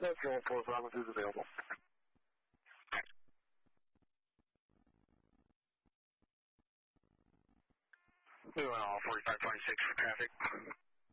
That's going for Robin is available. We went all 4526 for traffic.